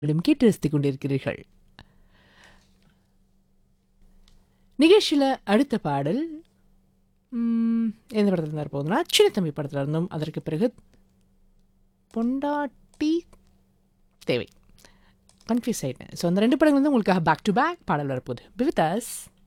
கேட்டு ரசித்துக் கொண்டிருக்கிறீர்கள். நிகழ்ச்சியில் அடுத்த பாடல் எந்த படத்தில் இருந்தார் போகுதுன்னா சின்னத்தம்பி படத்தில் இருந்தும், அதற்கு பிறகு பொண்டாட்டி தேவை கன்ஃபியூஸ் ஆகிட்டேன். ஸோ அந்த 2 படங்கள் வந்து உங்களுக்காக பேக் டு பேக் பாடல் வரப்போகுது. Be with us.